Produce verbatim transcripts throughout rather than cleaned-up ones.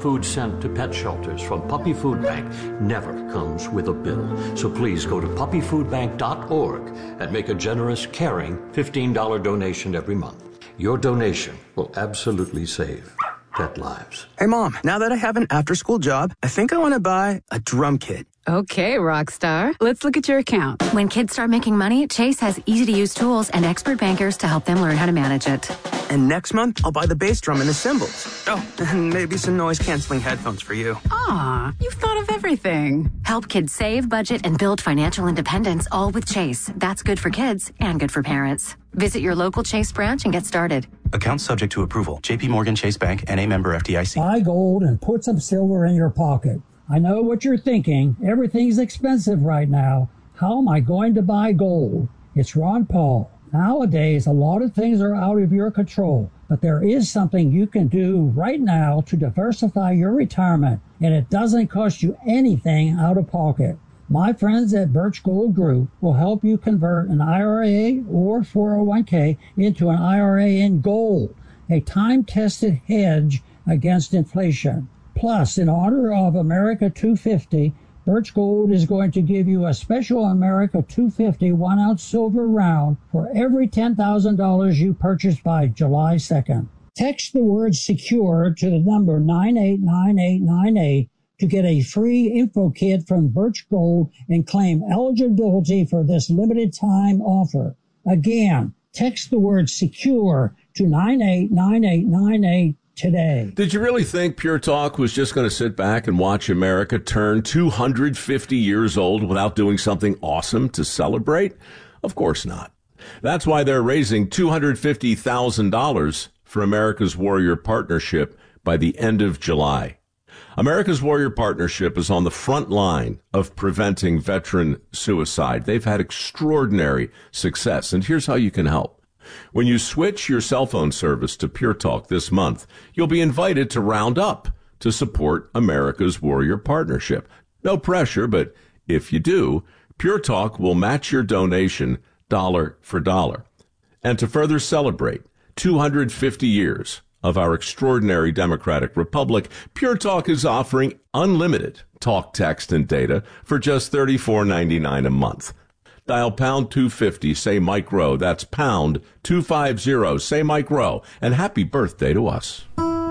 Food sent to pet shelters from Puppy Food Bank never comes with a bill. So please go to puppy food bank dot org and make a generous, caring fifteen dollars donation every month. Your donation will absolutely save pet lives. Hey, Mom, now that I have an after-school job, I think I want to buy a drum kit. Okay, Rockstar. Let's look at your account. When kids start making money, Chase has easy-to-use tools and expert bankers to help them learn how to manage it. And next month, I'll buy the bass drum and the cymbals. Oh, and maybe some noise-canceling headphones for you. Aw, you've thought of everything. Help kids save, budget, and build financial independence, all with Chase. That's good for kids and good for parents. Visit your local Chase branch and get started. Account subject to approval. J P Morgan Chase Bank, N A member F D I C. Buy gold and put some silver in your pocket. I know what you're thinking. Everything's expensive right now. How am I going to buy gold? It's Ron Paul. Nowadays, a lot of things are out of your control, but there is something you can do right now to diversify your retirement, and it doesn't cost you anything out of pocket. My friends at Birch Gold Group will help you convert an I R A or four oh one k into an I R A in gold, a time-tested hedge against inflation. Plus, in honor of America two fifty, Birch Gold is going to give you a special America two fifty one-ounce silver round for every ten thousand dollars you purchase by July second. Text the word SECURE to the number nine eight nine eight nine eight to get a free info kit from Birch Gold and claim eligibility for this limited time offer. Again, text the word SECURE to nine eight nine eight nine eight today. Did you really think Pure Talk was just going to sit back and watch America turn two hundred fifty years old without doing something awesome to celebrate? Of course not. That's why they're raising two hundred fifty thousand dollars for America's Warrior Partnership by the end of July. America's Warrior Partnership is on the front line of preventing veteran suicide. They've had extraordinary success, and here's how you can help. When you switch your cell phone service to Pure Talk this month, you'll be invited to round up to support America's Warrior Partnership. No pressure, but if you do, Pure Talk will match your donation dollar for dollar. And to further celebrate two hundred fifty years of our extraordinary democratic republic, Pure Talk is offering unlimited talk, text, and data for just thirty-four ninety-nine a month. Dial pound two fifty, say Mike Rowe. That's pound two fifty, say Mike Rowe. And happy birthday to us.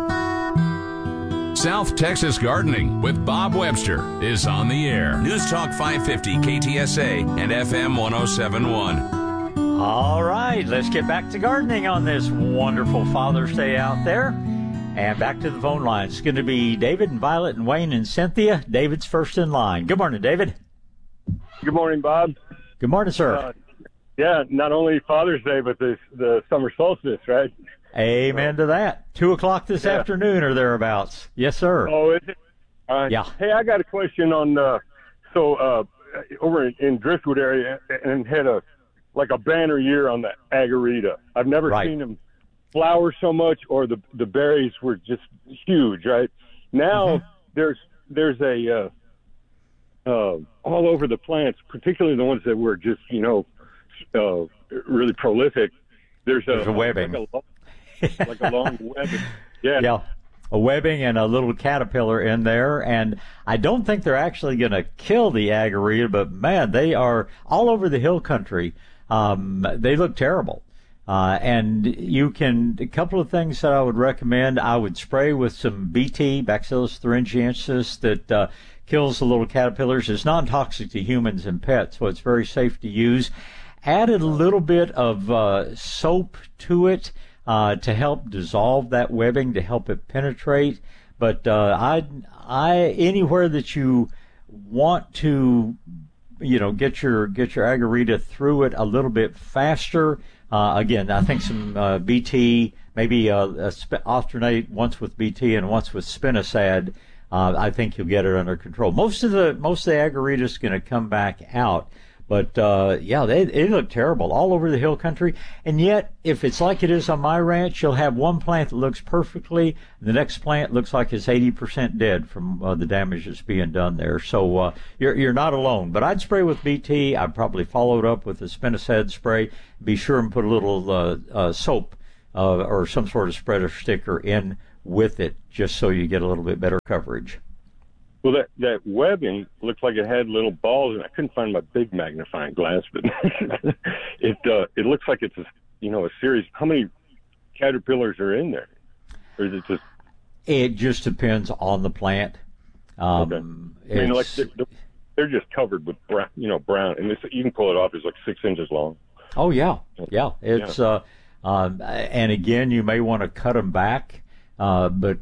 South Texas Gardening with Bob Webster is on the air. News Talk five fifty K T S A and F M one oh seven point one. All right, let's get back to gardening on this wonderful Father's Day out there. And back to the phone line. It's going to be David and Violet and Wayne and Cynthia. David's first in line. Good morning, David. Good morning, Bob. Good morning, sir. Uh, yeah, not only Father's Day, but the, the summer solstice, right? Amen to that. Two o'clock this yeah. afternoon or thereabouts. Yes, sir. Oh, is it? Uh, yeah. Hey, I got a question on, uh, so uh, over in, in Driftwood area, and had a, like a banner year on the agarita. I've never right. seen them flower so much, or the the berries were just huge, right? Now mm-hmm. there's there's a, uh, uh, all over the plants, particularly the ones that were just, you know, uh, really prolific. There's a, there's a webbing. Like a, like a long webbing. Yeah. Yeah. A webbing and a little caterpillar in there. And I don't think they're actually going to kill the agarita, but man, they are all over the hill country. Um, they look terrible. Uh, and you can, a couple of things that I would recommend. I would spray with some B T, Bacillus thuringiensis, that, uh, kills the little caterpillars. It's non-toxic to humans and pets, so it's very safe to use. Added a little bit of uh, soap to it uh, to help dissolve that webbing, to help it penetrate. But uh, I, I, anywhere that you want to, you know, get your get your agarita through it a little bit faster. Uh, again, I think some uh, B T, maybe uh, a sp- alternate once with B T and once with spinosad. Uh, I think you'll get it under control. Most of the most of the agarita is going to come back out, but uh, yeah, they they look terrible all over the hill country. And yet, if it's like it is on my ranch, you'll have one plant that looks perfectly, and the next plant looks like it's eighty percent dead from uh, the damage that's being done there. So uh, you're you're not alone. But I'd spray with B T. I'd probably follow it up with a spinosad spray. Be sure and put a little uh, uh, soap uh, or some sort of spreader sticker in with it, just so you get a little bit better coverage. Well, that, that webbing looked like it had little balls, and I couldn't find my big magnifying glass, but it uh, it looks like it's a, you know, a series. How many caterpillars are in there? Or is it just? It just depends on the plant. Um, okay. I mean, like they're, they're just covered with brown, you know, brown, and this, you can pull it off. It's like six inches long. Oh yeah, yeah. It's yeah. Uh, um, and again, you may want to cut them back. Uh, but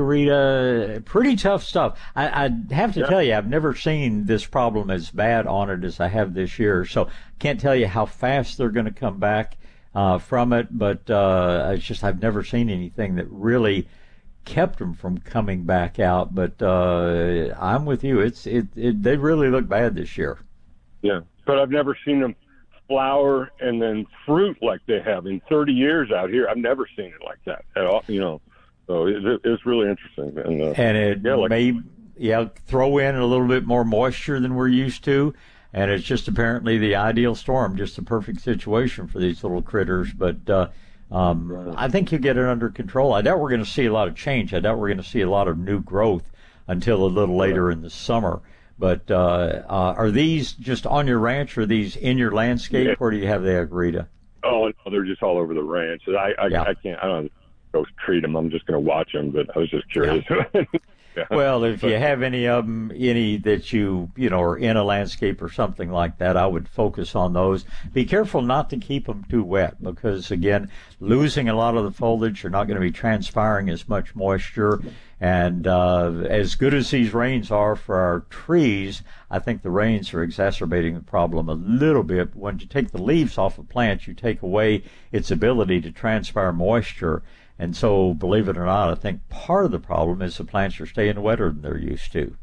Agarita, pretty tough stuff. I, I have to yeah. tell you, I've never seen this problem as bad on it as I have this year. So can't tell you how fast they're going to come back uh, from it. But uh, it's just I've never seen anything that really kept them from coming back out. But uh, I'm with you. It's it, it they really look bad this year. Yeah, but I've never seen them flower and then fruit like they have in thirty years out here. I've never seen it like that at all. You know. So it, it, it's really interesting. And, uh, and it yeah, like, may yeah, throw in a little bit more moisture than we're used to. And it's just apparently the ideal storm, just the perfect situation for these little critters. But uh, um, right. I think you get it under control. I doubt we're going to see a lot of change. I doubt we're going to see a lot of new growth until a little later right. in the summer. But uh, uh, are these just on your ranch, or are these in your landscape, yeah. or do you have the Agarita? Oh, no, they're just all over the ranch. I, I, yeah. I can't, I don't go treat them. I'm just going to watch them, but I was just curious. Yeah. yeah. Well, if but, you have any of them, any that you, you know, are in a landscape or something like that, I would focus on those. Be careful not to keep them too wet because, again, losing a lot of the foliage, you're not going to be transpiring as much moisture. And uh, as good as these rains are for our trees, I think the rains are exacerbating the problem a little bit. When you take the leaves off of plants, you take away its ability to transpire moisture. And so, believe it or not, I think part of the problem is the plants are staying wetter than they're used to.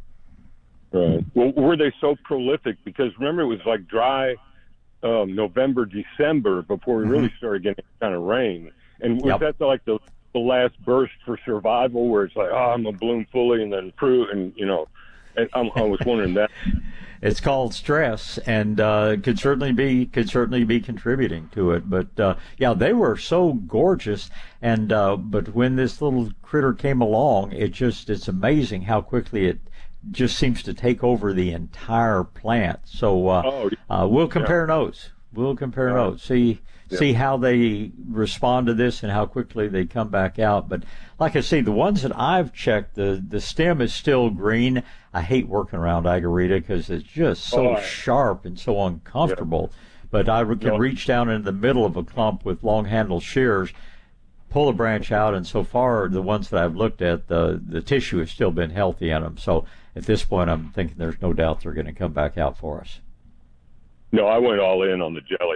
Right. Well, were they so prolific? Because remember, it was like dry um, November, December before we mm-hmm. really started getting kind of rain. And was yep. that the, like the, the last burst for survival, where it's like, oh, I'm gonna bloom fully and then fruit, and you know, and I'm, I was wondering that. It's called stress, and uh, could certainly be could certainly be contributing to it. But uh, yeah, they were so gorgeous, and uh, but when this little critter came along, it just it's amazing how quickly it just seems to take over the entire plant. So uh, oh, uh, we'll compare yeah. notes. We'll compare uh, notes. See yeah. see how they respond to this and how quickly they come back out. But like I say, the ones that I've checked, the the stem is still green. I hate working around Agarita because it's just so oh, sharp and so uncomfortable. Yeah. But I can yeah. reach down in the middle of a clump with long-handled shears, pull a branch out, and so far the ones that I've looked at, the the tissue has still been healthy in them. So at this point, I'm thinking there's no doubt they're going to come back out for us. No, I went all in on the jelly.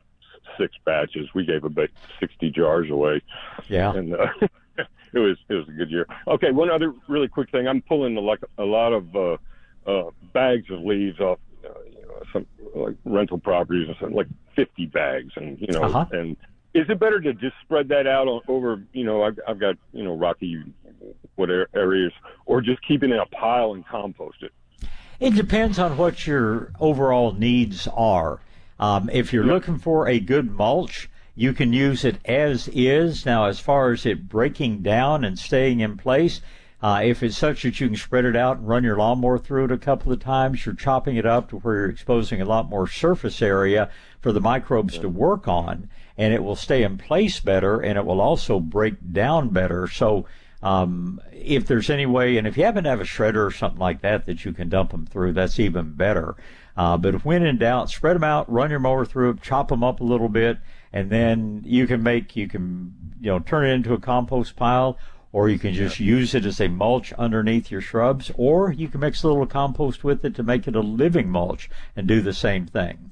Six batches. We gave about sixty jars away. Yeah. And uh, it was it was a good year. Okay, one other really quick thing. I'm pulling a, like a lot of uh, uh, bags of leaves off, uh, you know, some like rental properties and something, like fifty bags, and you know, uh-huh. and is it better to just spread that out on, over? You know, I've, I've got you know rocky whatever areas, or just keep it in a pile and compost it. It depends on what your overall needs are. Um, if you're looking for a good mulch, you can use it as is. Now, as far as it breaking down and staying in place, uh, if it's such that you can spread it out and run your lawnmower through it a couple of times, you're chopping it up to where you're exposing a lot more surface area for the microbes to work on, and it will stay in place better, and it will also break down better. So um, if there's any way, and if you happen to have a shredder or something like that that you can dump them through, that's even better. Uh, but when in doubt, spread them out, run your mower through it, chop them up a little bit, and then you can make, you can, you know, turn it into a compost pile, or you can just yeah. use it as a mulch underneath your shrubs, or you can mix a little compost with it to make it a living mulch and do the same thing.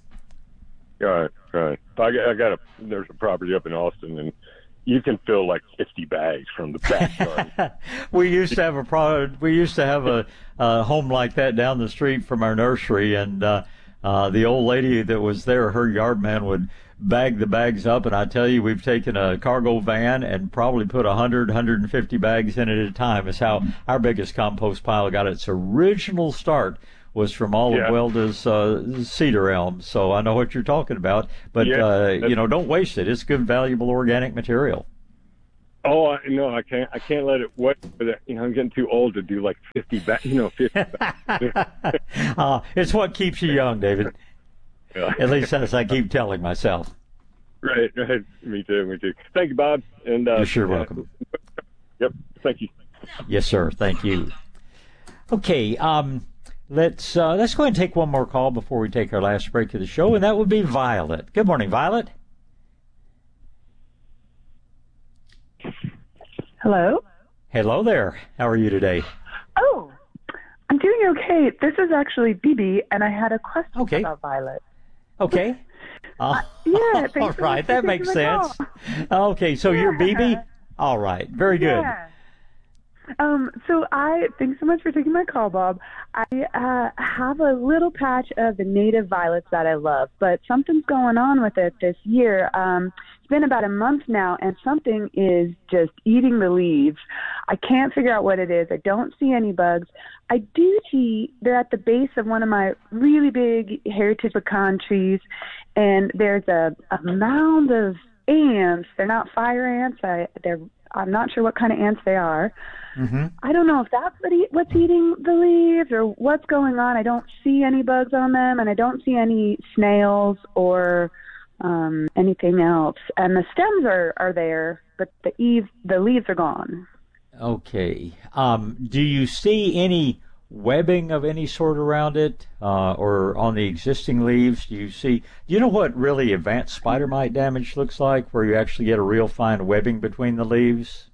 Right, right. I, I got a, there's a property up in Austin, and you can fill like fifty bags from the backyard. we used to have a product. We used to have a, a home like that down the street from our nursery, and uh, uh, the old lady that was there, her yard man would bag the bags up, and I tell you, we've taken a cargo van and probably put one hundred, one hundred fifty bags in it at a time. Is how our biggest compost pile got its original start. Was from all yeah. of Welda's uh, cedar elms, so I know what you're talking about. But, yeah, uh, you know, don't waste it. It's good, valuable organic material. Oh I, no, I can't. I can't let it wet. But you know, I'm getting too old to do like fifty back. You know, fifty. Back. uh, it's what keeps you young, David. Yeah. At least as I keep telling myself. Right, right. Me too. Me too. Thank you, Bob. And uh, you're sure welcome. Yep. Thank you. Yes, sir. Thank you. Okay. Um, let's uh, let's go ahead and take one more call before we take our last break of the show, and that would be Violet. Good morning, Violet. Hello? Hello there. How are you today? Oh, I'm doing okay. This is actually B B, and I had a question okay. about Violet. Okay. Uh, uh, yeah. All right. That makes sense. Okay. So yeah. you're B B? All right. Very good. Yeah. Um, so I, thanks so much for taking my call, Bob. I uh, have a little patch of the native violets that I love, but something's going on with it this year. Um, it's been about a month now, and something is just eating the leaves. I can't figure out what it is. I don't see any bugs. I do see they're at the base of one of my really big heritage pecan trees, and there's a, a mound of ants. They're not fire ants. I, they're I'm not sure what kind of ants they are. Mm-hmm. I don't know if that's what eat, what's eating the leaves or what's going on. I don't see any bugs on them, and I don't see any snails or um, anything else. And the stems are, are there, but the eaves, the leaves are gone. Okay. Um, do you see any webbing of any sort around it, uh, or on the existing leaves? Do you see? Do you know what really advanced spider mite damage looks like, where you actually get a real fine webbing between the leaves?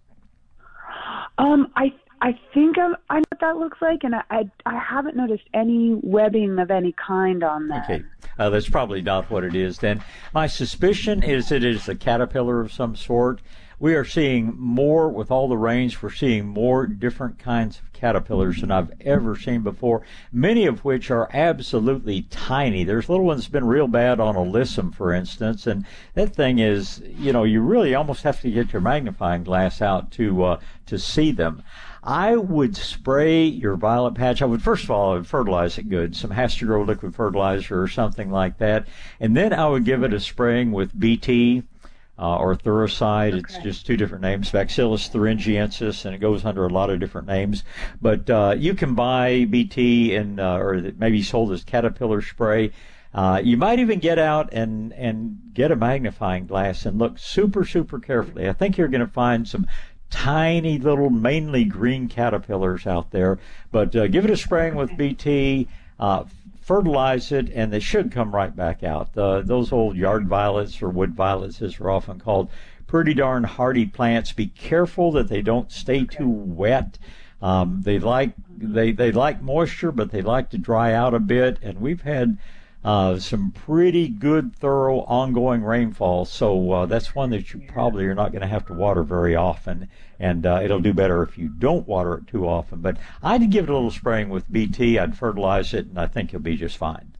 Um, I I think I'm, I know what that looks like, and I, I I haven't noticed any webbing of any kind on them. Okay, uh, that's probably not what it is. Then my suspicion is it is a caterpillar of some sort. We are seeing more with all the rains. We're seeing more different kinds of caterpillars than I've ever seen before, many of which are absolutely tiny. There's little ones been real bad on alyssum, for instance, and that thing is, you know, you really almost have to get your magnifying glass out to uh, to see them. I would spray your violet patch. I would, first of all, I would fertilize it good, some Has-to-Grow liquid fertilizer or something like that, and then I would give it a spraying with B T. Uh, or Thuricide. Okay. It's just two different names, Bacillus thuringiensis, and it goes under a lot of different names. But uh, you can buy B T in, uh, or maybe sold as caterpillar spray. Uh, you might even get out and, and get a magnifying glass and look super, super carefully. I think you're going to find some tiny little, mainly green caterpillars out there. But uh, give it a spraying with B T. Uh, fertilize it, and they should come right back out. Uh, those old yard violets, or wood violets as they're often called, pretty darn hardy plants. Be careful that they don't stay too wet. Um, they like they they like moisture, but they like to dry out a bit. And we've had uh, some pretty good, thorough, ongoing rainfall. So uh, that's one that you probably are not going to have to water very often. And uh, it'll do better if you don't water it too often. But I'd give it a little spraying with B T. I'd fertilize it, and I think you'll be just fine.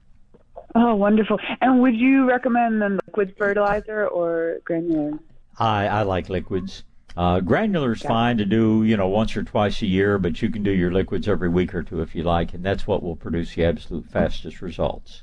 Oh, wonderful. And would you recommend the liquid fertilizer or granular? I, I like liquids. Uh, granular's yeah. fine to do, you know, once or twice a year, but you can do your liquids every week or two if you like, and that's what will produce the absolute fastest results.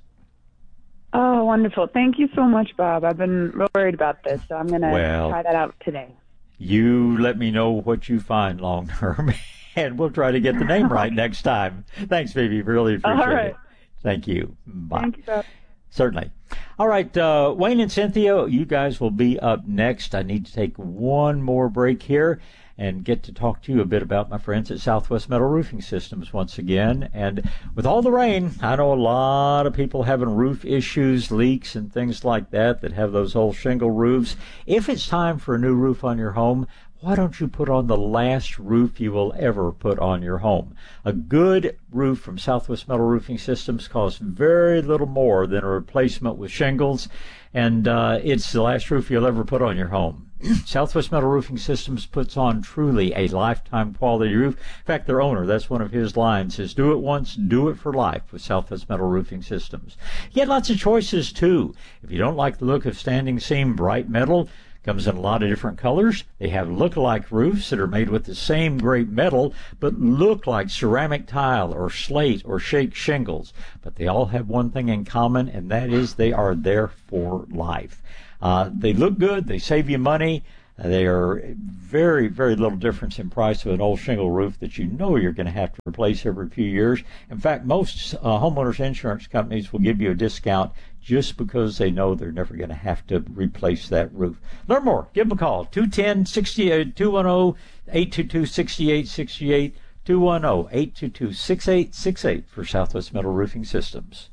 Oh, wonderful. Thank you so much, Bob. I've been real worried about this, so I'm going to well, try that out today. You let me know what you find long term, and we'll try to get the name right next time. Thanks, baby. Really appreciate All right. it. Thank you. Bye. Thank you, Bob. Certainly. All right, uh, Wayne and Cynthia, you guys will be up next. I need to take one more break here and get to talk to you a bit about my friends at Southwest Metal Roofing Systems once again. And with all the rain, I know a lot of people having roof issues, leaks, and things like that that have those old shingle roofs. If it's time for a new roof on your home, why don't you put on the last roof you will ever put on your home? A good roof from Southwest Metal Roofing Systems costs very little more than a replacement with shingles, and uh, it's the last roof you'll ever put on your home. Southwest Metal Roofing Systems puts on truly a lifetime quality roof. In fact, their owner, that's one of his lines, is do it once, do it for life with Southwest Metal Roofing Systems. You get lots of choices, too. If you don't like the look of standing seam bright metal, comes in a lot of different colors. They have look-alike roofs that are made with the same great metal, but look like ceramic tile or slate or shake shingles. But they all have one thing in common, and that is they are there for life. Uh, they look good. They save you money. They are very, very little difference in price of an old shingle roof that you know you're going to have to replace every few years. In fact, most uh, homeowners insurance companies will give you a discount just because they know they're never going to have to replace that roof. Learn more. Give them a call. two one zero, six eight, two one zero, eight two two, six eight six eight, two one zero, eight two two, six eight six eight for Southwest Metal Roofing Systems.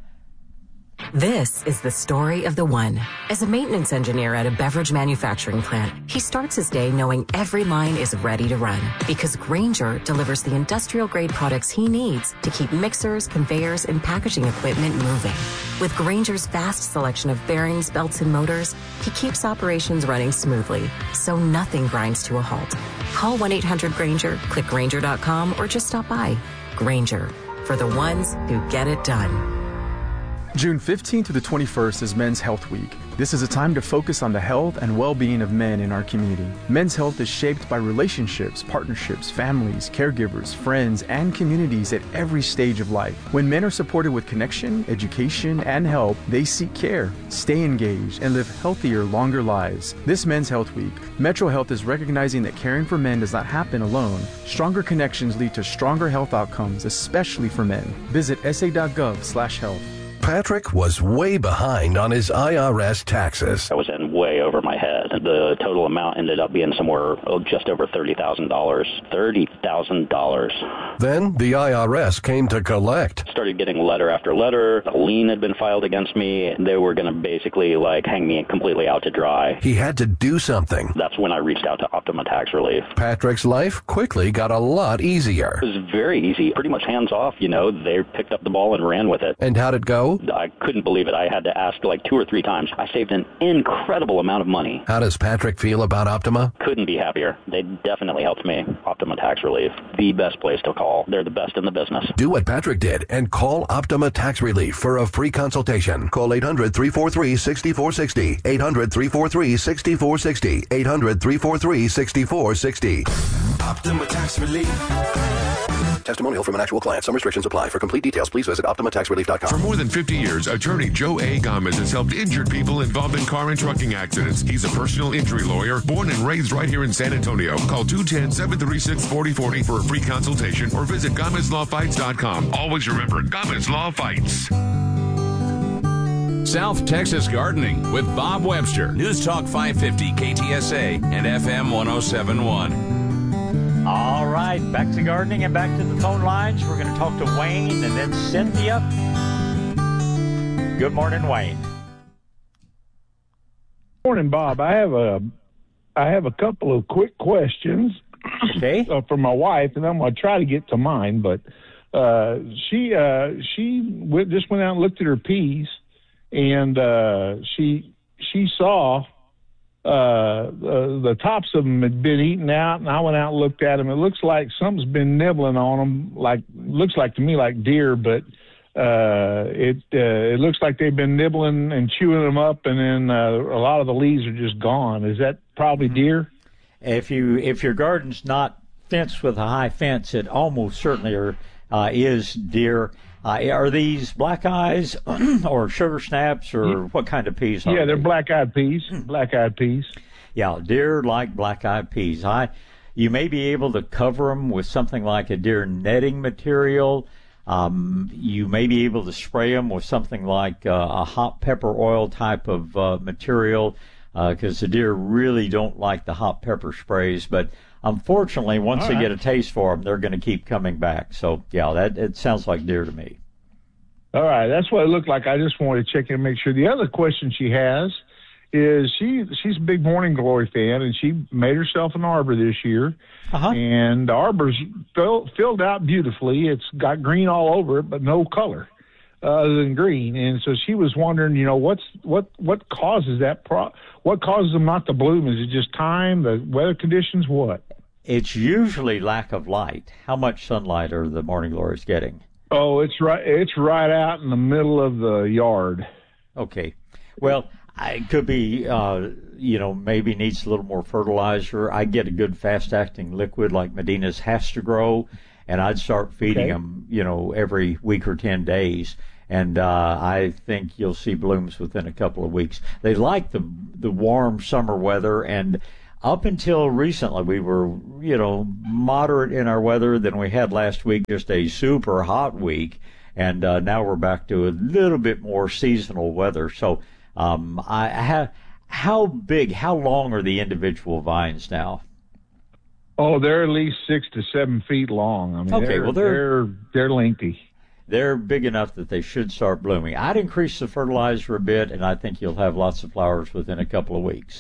This is the story of the one. As a maintenance engineer at a beverage manufacturing plant, he starts his day knowing every line is ready to run because Grainger delivers the industrial-grade products he needs to keep mixers, conveyors, and packaging equipment moving. With Grainger's vast selection of bearings, belts, and motors, he keeps operations running smoothly, so nothing grinds to a halt. Call one eight hundred Grainger, click Grainger dot com, or just stop by. Grainger, for the ones who get it done. June fifteenth to the twenty-first is Men's Health Week. This is a time to focus on the health and well-being of men in our community. Men's health is shaped by relationships, partnerships, families, caregivers, friends, and communities at every stage of life. When men are supported with connection, education, and help, they seek care, stay engaged, and live healthier, longer lives. This Men's Health Week, Metro Health is recognizing that caring for men does not happen alone. Stronger connections lead to stronger health outcomes, especially for men. Visit s a dot gov slash health. Patrick was way behind on his I R S taxes. I was in way over my head. The total amount ended up being somewhere oh, just over thirty thousand dollars. thirty thousand dollars. Then the I R S came to collect. Started getting letter after letter. A lien had been filed against me. They were going to basically like hang me completely out to dry. He had to do something. That's when I reached out to Optima Tax Relief. Patrick's life quickly got a lot easier. It was very easy. Pretty much hands off, you know. They picked up the ball and ran with it. And how'd it go? I couldn't believe it. I had to ask like two or three times. I saved an incredible amount of money. How does Patrick feel about Optima? Couldn't be happier. They definitely helped me. Optima Tax Relief, the best place to call. They're the best in the business. Do what Patrick did and call Optima Tax Relief for a free consultation. Call eight hundred, three four three, six four six zero. eight hundred, three four three, six four six zero. eight hundred, three four three, six four six zero. Optima Tax Relief. Testimonial from an actual client. Some restrictions apply. For complete details, please visit Optima Tax Relief dot com. For more than fifty years, attorney Joe A. Gomez has helped injured people involved in car and trucking accidents. He's a personal injury lawyer, born and raised right here in San Antonio. Call two one zero, seven three six, four zero four zero for a free consultation or visit Gomez Law Fights dot com. Always remember, Gomez Law Fights. South Texas Gardening with Bob Webster. News Talk five fifty K T S A and F M one oh seven point one. All right, back to gardening and back to the phone lines. We're going to talk to Wayne and then Cynthia. Good morning, Wayne. Morning, Bob. I have a, I have a couple of quick questions. Okay. uh, for my wife, and I'm going to try to get to mine. But uh, she, uh, she went, just went out and looked at her peas, and uh, she, she saw. Uh, uh, the tops of them had been eaten out, and I went out and looked at them. It looks like something's been nibbling on them. Like looks like to me like deer, but uh, it uh, it looks like they've been nibbling and chewing them up, and then uh, a lot of the leaves are just gone. Is that probably deer? If you if your garden's not fenced with a high fence, it almost certainly are, uh, is deer. Uh, are these black eyes or sugar snaps or yeah. what kind of peas are Yeah, they're they? black-eyed peas. Black-eyed peas. Yeah, deer like black-eyed peas. I, you may be able to cover them with something like a deer netting material. Um, you may be able to spray them with something like uh, a hot pepper oil type of uh, material because uh, the deer really don't like the hot pepper sprays. But unfortunately, once All they right. get a taste for them, they're going to keep coming back. So, yeah, that it sounds like deer to me. All right, that's what it looked like. I just wanted to check in and make sure. The other question she has is she she's a big Morning Glory fan, and she made herself an arbor this year. Uh-huh. And the arbor's fill, filled out beautifully. It's got green all over it, but no color uh, other than green. And so she was wondering, you know, what's what what causes that? Pro- what causes them not to bloom? Is it just time, the weather conditions, what? It's usually lack of light. How much sunlight are the Morning Glories getting? Oh, it's right. It's right out in the middle of the yard. Okay. Well, it could be, uh, you know, maybe needs a little more fertilizer. I get a good fast-acting liquid like Medina's Has to Grow, and I'd start feeding Okay. them, you know, every week or ten days. And uh, I think you'll see blooms within a couple of weeks. They like the the warm summer weather, and up until recently, we were, you know, moderate in our weather. Then we had last week just a super hot week, and uh, now we're back to a little bit more seasonal weather. So, um, I have, how big, how long are the individual vines now? Oh, they're at least six to seven feet long. I mean, okay, they're, well, they're, they're they're lengthy. They're big enough that they should start blooming. I'd increase the fertilizer a bit, and I think you'll have lots of flowers within a couple of weeks.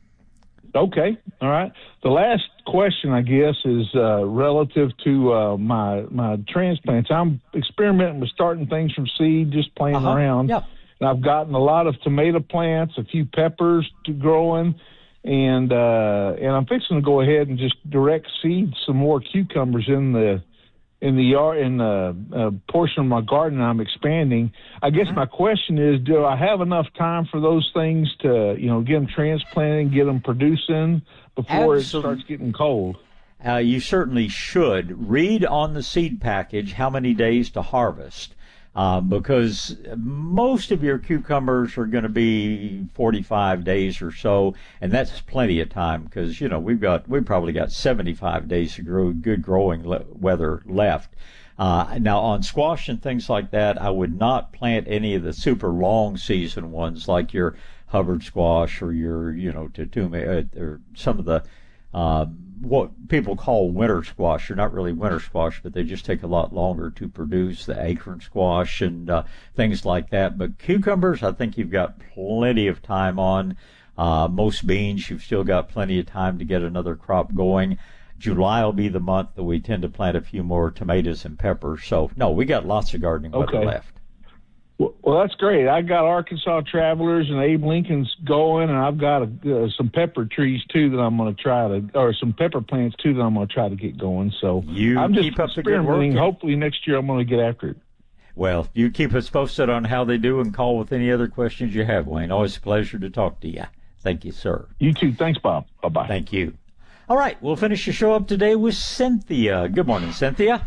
Okay, all right. The last question, I guess, is uh, relative to uh, my my transplants. I'm experimenting with starting things from seed, just playing uh-huh. around. Yeah. And I've gotten a lot of tomato plants, a few peppers to growing, and uh, and I'm fixing to go ahead and just direct seed some more cucumbers in the in the yard in the uh, portion of my garden I'm expanding. I guess mm-hmm. my question is, do I have enough time for those things to, you know, get them transplanted, get them producing before Absolutely. It starts getting cold? Uh, you certainly should. Read on the seed package how many days to harvest, uh, because most of your cucumbers are going to be forty-five days or so, and that's plenty of time because, you know, we've got we've probably got seventy-five days of grow, good growing le- weather left. Uh, now, on squash and things like that, I would not plant any of the super long season ones like your Hubbard squash or your, you know, Tutume, uh, or some of the uh, what people call winter squash. They're not really winter squash, but they just take a lot longer to produce, the acorn squash and uh, things like that. But cucumbers, I think you've got plenty of time on. Uh, most beans, you've still got plenty of time to get another crop going. July will be the month that we tend to plant a few more tomatoes and peppers. So, no, we got lots of gardening weather okay. left. Well, that's great. I got Arkansas Travelers and Abe Lincoln's going, and I've got a, uh, some pepper trees too that I'm going to try to, or some pepper plants too that I'm going to try to get going. So you I'm just keep up the good experimenting. work. Hopefully next year I'm going to get after it. Well, you keep us posted on how they do and call with any other questions you have, Wayne. Always a pleasure to talk to you. Thank you, sir. You too. Thanks, Bob. Bye-bye. Thank you. All right, we'll finish the show up today with Cynthia. Good morning, Cynthia.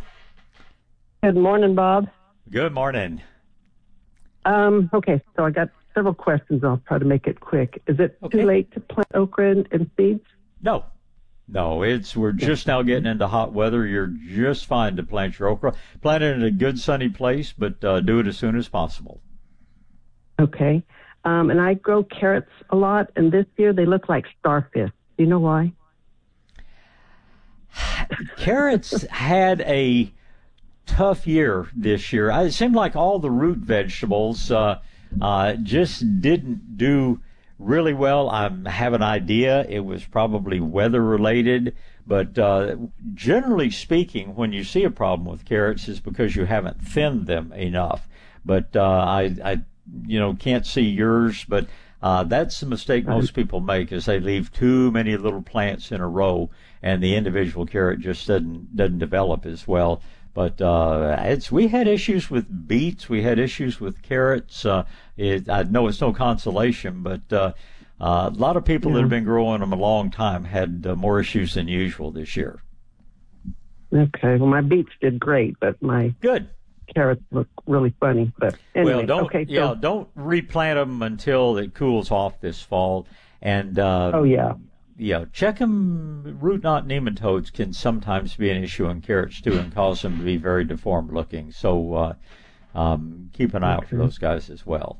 Good morning, Bob. Good morning. Um, okay, so I got several questions. I'll try to make it quick. Is it okay. too late to plant okra and, and seeds? No. No, it's we're just now getting into hot weather. You're just fine to plant your okra. Plant it in a good sunny place, but uh, do it as soon as possible. Okay. Um, and I grow carrots a lot, and this year they look like starfish. Do you know why? Carrots had a tough year this year. It seemed like all the root vegetables uh, uh, just didn't do really well. I have an idea it was probably weather related, but uh, generally speaking, when you see a problem with carrots, it's because you haven't thinned them enough. But uh, I, I, you know, can't see yours, but uh, that's the mistake most people make is they leave too many little plants in a row, and the individual carrot just doesn't doesn't develop as well. But uh, it's we had issues with beets, we had issues with carrots. Uh, it, I know it's no consolation, but uh, uh, a lot of people yeah. that have been growing them a long time had uh, more issues than usual this year. Okay, well my beets did great, but my good carrots look really funny. But anyway, well, don't okay, so, yeah, don't replant them until it cools off this fall. And uh, oh yeah. Yeah, check them. Root knot nematodes can sometimes be an issue in carrots too and cause them to be very deformed looking. So uh, um, keep an eye okay. out for those guys as well.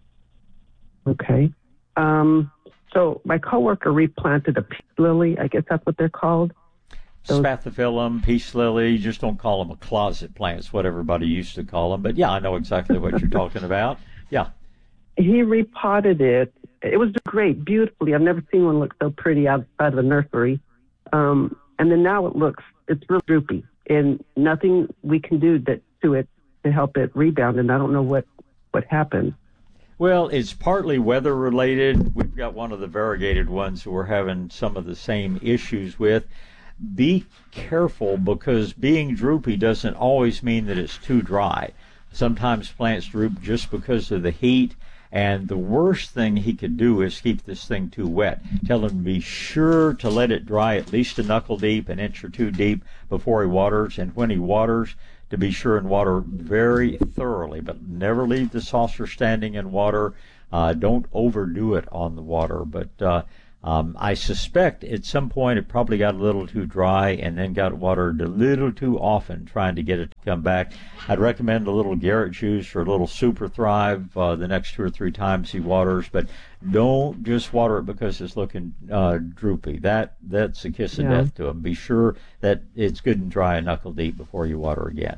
Okay. Um, so my coworker replanted a peace lily. I guess that's what they're called. Those... Spathiphyllum, peace lily. Just don't call them a closet plant. It's what everybody used to call them. But yeah, I know exactly what you're talking about. Yeah. He repotted it. It was great, beautifully. I've never seen one look so pretty outside of a nursery. Um, and then now it looks, it's real droopy, and nothing we can do that, to it to help it rebound. And I don't know what, what happened. Well, it's partly weather related. We've got one of the variegated ones who we're having some of the same issues with. Be careful, because being droopy doesn't always mean that it's too dry. Sometimes plants droop just because of the heat. And the worst thing he could do is keep this thing too wet. Tell him to be sure to let it dry at least a knuckle deep, an inch or two deep before he waters. And when he waters, to be sure and water very thoroughly, but never leave the saucer standing in water. Uh, don't overdo it on the water. But uh, Um, I suspect at some point it probably got a little too dry and then got watered a little too often trying to get it to come back. I'd recommend a little Garrett juice or a little Super Thrive uh, the next two or three times he waters, but don't just water it because it's looking uh, droopy. That That's a kiss of Yeah. death to him. Be sure that it's good and dry and knuckle deep before you water again.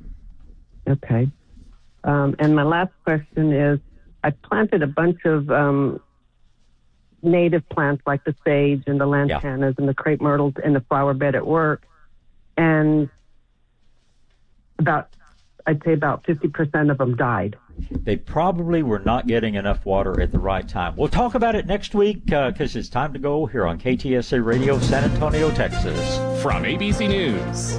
Okay. Um, and my last question is, I planted a bunch of um, native plants like the sage and the lantanas and the crepe myrtles in the flower bed at work, and about, I'd say about fifty percent of them died. They probably were not getting enough water at the right time. We'll talk about it next week because uh, it's time to go here on K T S A Radio, San Antonio, Texas. From A B C News,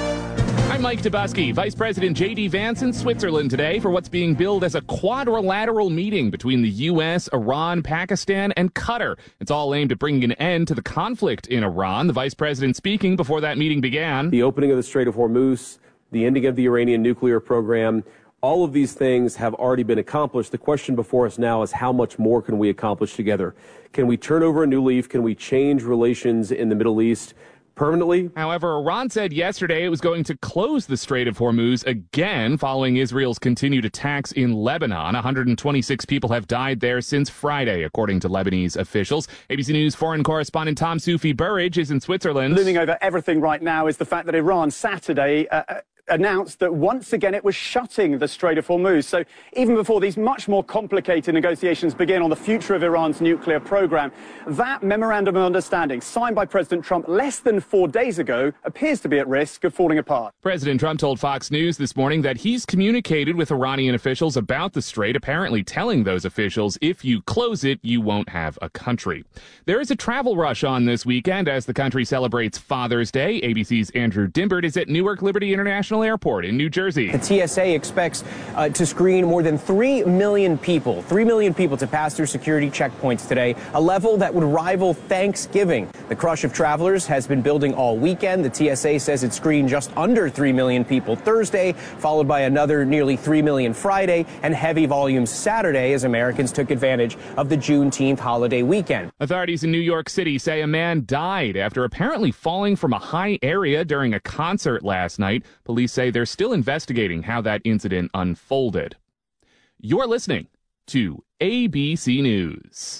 I'm Mike Dubusky. Vice President J D Vance in Switzerland today for what's being billed as a quadrilateral meeting between the U S, Iran, Pakistan, and Qatar. It's all aimed at bringing an end to the conflict in Iran. The vice president speaking before that meeting began. The opening of the Strait of Hormuz, the ending of the Iranian nuclear program, all of these things have already been accomplished. The question before us now is how much more can we accomplish together? Can we turn over a new leaf? Can we change relations in the Middle East permanently? However, Iran said yesterday it was going to close the Strait of Hormuz again following Israel's continued attacks in Lebanon. one hundred twenty-six people have died there since Friday, according to Lebanese officials. A B C News foreign correspondent Tom Sufi Burridge is in Switzerland. Looming over everything right now is the fact that Iran Saturday uh, announced that once again it was shutting the Strait of Hormuz. So even before these much more complicated negotiations begin on the future of Iran's nuclear program, that memorandum of understanding signed by President Trump less than four days ago appears to be at risk of falling apart. President Trump told Fox News this morning that he's communicated with Iranian officials about the strait, apparently telling those officials if you close it, you won't have a country. There is a travel rush on this weekend as the country celebrates Father's Day. A B C's Andrew Dimbert is at Newark Liberty International Airport in New Jersey. The T S A expects uh, to screen more than three million people, three million people to pass through security checkpoints today, a level that would rival Thanksgiving. The crush of travelers has been building all weekend. The T S A says it screened just under three million people Thursday, followed by another nearly three million Friday, and heavy volumes Saturday as Americans took advantage of the Juneteenth holiday weekend. Authorities in New York City say a man died after apparently falling from a high area during a concert last night. Police say they're still investigating how that incident unfolded. You're listening to A B C News.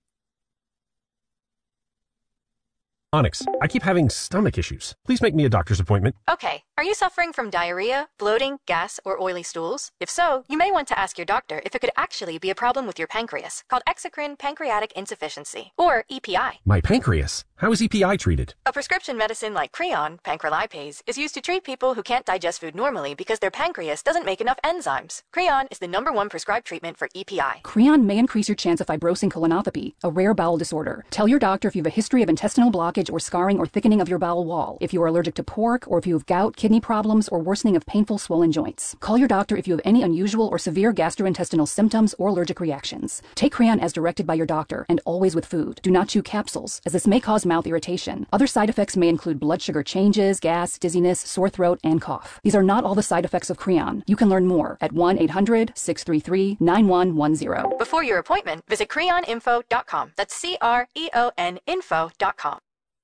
Onyx, I keep having stomach issues. Please make me a doctor's appointment. Okay, are you suffering from diarrhea, bloating, gas, or oily stools? If so, you may want to ask your doctor if it could actually be a problem with your pancreas, called exocrine pancreatic insufficiency, or E P I. My pancreas? How is E P I treated? A prescription medicine like Creon, pancrelipase, is used to treat people who can't digest food normally because their pancreas doesn't make enough enzymes. Creon is the number one prescribed treatment for E P I. Creon may increase your chance of fibrosing colonopathy, a rare bowel disorder. Tell your doctor if you have a history of intestinal blockage or scarring or thickening of your bowel wall, if you are allergic to pork, or if you have gout, kidney problems, or worsening of painful swollen joints. Call your doctor if you have any unusual or severe gastrointestinal symptoms or allergic reactions. Take Creon as directed by your doctor and always with food. Do not chew capsules, as this may cause mouth irritation. Other side effects may include blood sugar changes, gas, dizziness, sore throat, and cough. These are not all the side effects of Creon. You can learn more at one eight hundred six three three nine one one zero. Before your appointment, visit creon info dot com. That's C R E O N info dot com.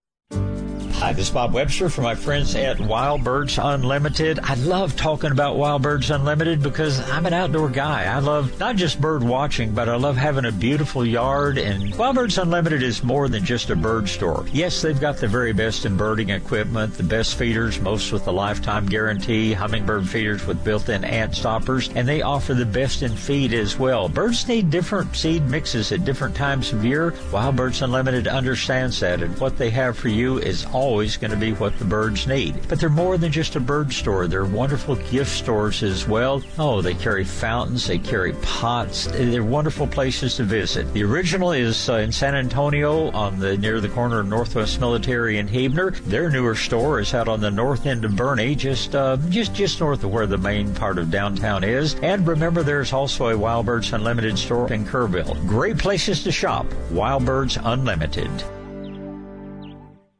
Hi, this is Bob Webster from my friends at Wild Birds Unlimited. I love talking about Wild Birds Unlimited because I'm an outdoor guy. I love not just bird watching, but I love having a beautiful yard. And Wild Birds Unlimited is more than just a bird store. Yes, they've got the very best in birding equipment, the best feeders, most with a lifetime guarantee, hummingbird feeders with built-in ant stoppers, and they offer the best in feed as well. Birds need different seed mixes at different times of year. Wild Birds Unlimited understands that, and what they have for you is all always going to be what the birds need. But they're more than just a bird store. They're wonderful gift stores as well. Oh, they carry fountains, they carry pots. They're wonderful places to visit. The original is uh, in San Antonio on the near the corner of Northwest Military and Huebner. Their newer store is out on the north end of Bernie, just uh, just just north of where the main part of downtown is. And remember, there's also a Wild Birds Unlimited store in Kerrville. Great places to shop. Wild Birds Unlimited.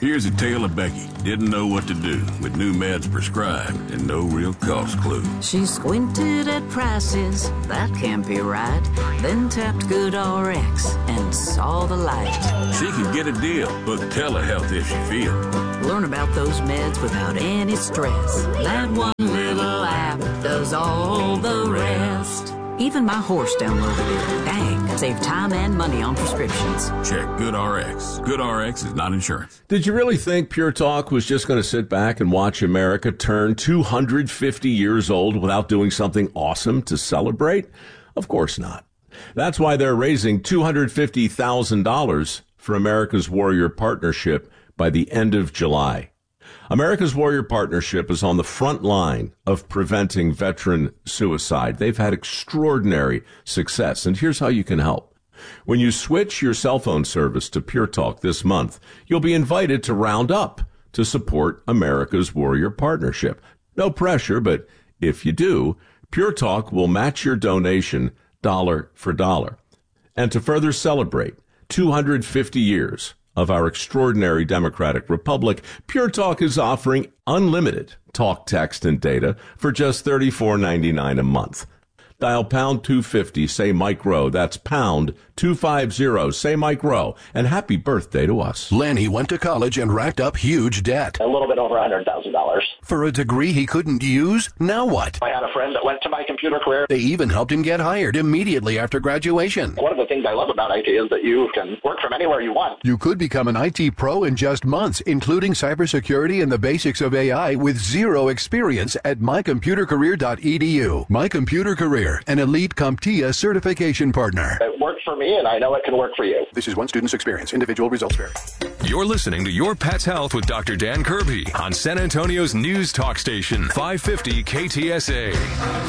Here's a tale of Becky. Didn't know what to do with new meds prescribed and no real cost clue. She squinted at prices, that can't be right. Then tapped GoodRx and saw the light. She can get a deal, book telehealth if she feels. Learn about those meds without any stress. That one little app does all the rest. Even my horse downloaded it. Dang, save time and money on prescriptions. Check GoodRx. GoodRx is not insurance. Did you really think Pure Talk was just going to sit back and watch America turn two hundred fifty years old without doing something awesome to celebrate? Of course not. That's why they're raising two hundred fifty thousand dollars for America's Warrior Partnership by the end of July. America's Warrior Partnership is on the front line of preventing veteran suicide. They've had extraordinary success, and here's how you can help. When you switch your cell phone service to Pure Talk this month, you'll be invited to round up to support America's Warrior Partnership. No pressure, but if you do, Pure Talk will match your donation dollar for dollar. And to further celebrate two hundred fifty years of our extraordinary democratic republic, Pure Talk is offering unlimited talk, text, and data for just thirty-four ninety-nine a month. Dial pound two fifty, say Mike Rowe. That's pound two fifty, say Mike Rowe. And happy birthday to us. Lanny went to college and racked up huge debt. A little bit over one hundred thousand dollars. For a degree he couldn't use? Now what? I had a friend that went to My Computer Career. They even helped him get hired immediately after graduation. One of the things I love about I T is that you can work from anywhere you want. You could become an I T pro in just months, including cybersecurity and the basics of A I with zero experience at my computer career dot e d u. My Computer Career, an elite CompTIA certification partner. It worked for me, and I know it can work for you. This is one student's experience. Individual results vary. You're listening to Your Pet's Health with Doctor Dan Kirby on San Antonio's News Talk Station, five fifty K T S A.